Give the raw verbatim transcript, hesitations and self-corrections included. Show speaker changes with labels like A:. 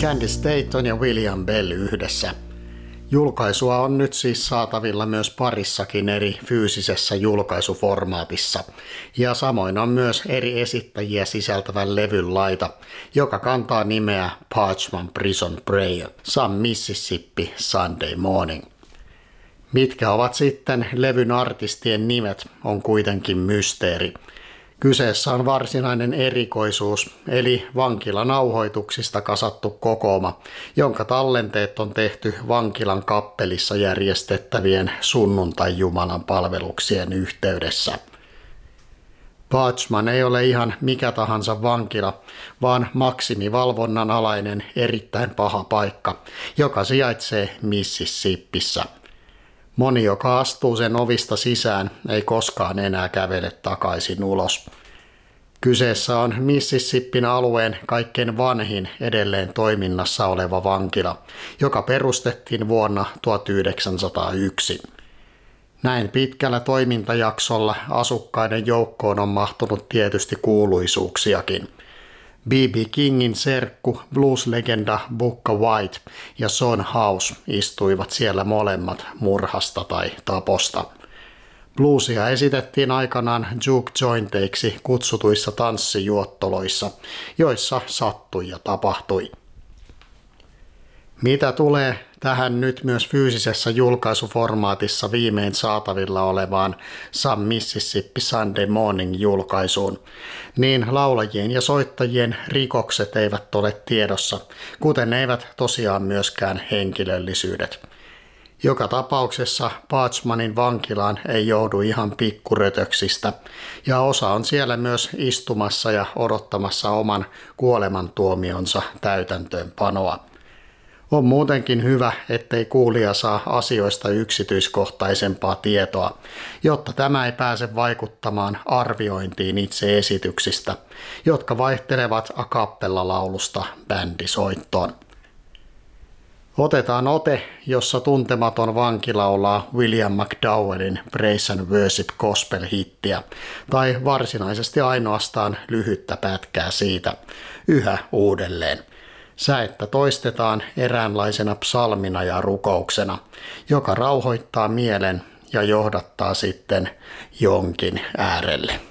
A: Candice Dayton ja William Bell yhdessä. Julkaisua on nyt siis saatavilla myös parissakin eri fyysisessä julkaisuformaatissa, ja samoin on myös eri esittäjiä sisältävän levyn laita, joka kantaa nimeä Parchman Prison Prayer, Some Mississippi Sunday Morning. Mitkä ovat sitten levyn artistien nimet, on kuitenkin mysteeri. Kyseessä on varsinainen erikoisuus, eli vankilanauhoituksista kasattu kokooma, jonka tallenteet on tehty vankilan kappelissa järjestettävien sunnuntai-jumalan palveluksien yhteydessä. Parchman ei ole ihan mikä tahansa vankila, vaan maksimivalvonnan alainen erittäin paha paikka, joka sijaitsee Mississippissä. Moni, joka astuu sen ovista sisään, ei koskaan enää kävele takaisin ulos. Kyseessä on Mississippin alueen kaikkein vanhin edelleen toiminnassa oleva vankila, joka perustettiin vuonna tuhatyhdeksänsataayksi. Näin pitkällä toimintajaksolla asukkaiden joukkoon on mahtunut tietysti kuuluisuuksiakin. B B Kingin serkku, blues-legenda Bukka White ja Son House istuivat siellä molemmat murhasta tai taposta. Bluesia esitettiin aikanaan juke jointeiksi kutsutuissa tanssijuottoloissa, joissa sattui ja tapahtui. Mitä tulee tähän nyt myös fyysisessä julkaisuformaatissa viimein saatavilla olevaan Some Mississippi Sunday Morning -julkaisuun, niin laulajien ja soittajien rikokset eivät ole tiedossa, kuten eivät tosiaan myöskään henkilöllisyydet. Joka tapauksessa Parchmanin vankilaan ei joudu ihan pikkurötöksistä, ja osa on siellä myös istumassa ja odottamassa oman kuolemantuomionsa täytäntöönpanoa. On muutenkin hyvä, ettei kuulija saa asioista yksityiskohtaisempaa tietoa, jotta tämä ei pääse vaikuttamaan arviointiin itse esityksistä, jotka vaihtelevat a cappella-laulusta bändisoittoon. Otetaan ote, jossa tuntematon vanki laulaa William McDowellin Praise and Worship Gospel-hittiä, tai varsinaisesti ainoastaan lyhyttä pätkää siitä, yhä uudelleen. Säettä toistetaan eräänlaisena psalmina ja rukouksena, joka rauhoittaa mielen ja johdattaa sitten jonkin äärelle.